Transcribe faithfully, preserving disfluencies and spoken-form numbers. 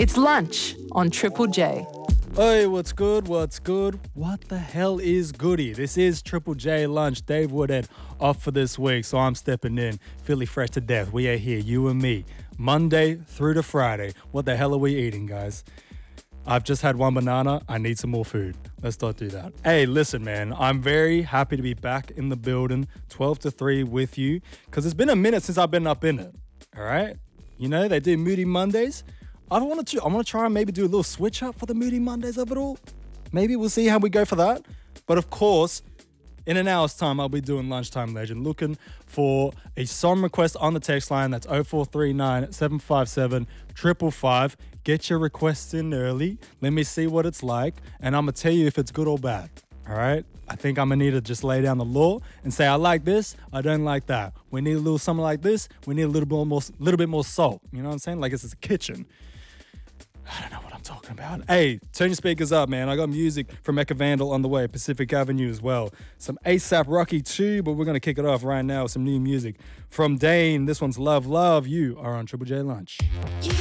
It's lunch on Triple J. Hey, what's good? What's good? What the hell is goody? This is Triple J Lunch. Dave Woodhead off for this week, so I'm stepping in. Feeling fresh to death. We are here, you and me, Monday through to Friday. What the hell are we eating, guys? I've just had one banana. I need some more food. Let's not do that. Hey, listen, man. I'm very happy to be back in the building, twelve to three with you, because it's been a minute since I've been up in it. All right? You know, they do Moody Mondays. I don't want to. I want to try and maybe do a little switch up for the Moody Mondays of it all. Maybe we'll see how we go for that. But of course, in an hour's time, I'll be doing Lunchtime Legend, looking for a song request on the text line. That's oh four three nine, seven five seven, five five five. Get your requests in early. Let me see what it's like, and I'm gonna tell you if it's good or bad. All right? I think I'm gonna need to just lay down the law and say I like this, I don't like that. We need a little something like this. We need a little bit more, little bit more salt. You know what I'm saying? Like it's a kitchen. I don't know what I'm talking about. Hey, turn your speakers up, man. I got music from Eka Vandal on the way, Pacific Avenue as well. Some ASAP Rocky too, but we're going to kick it off right now with some new music from Dane. This one's Love, Love. You are on Triple J Lunch.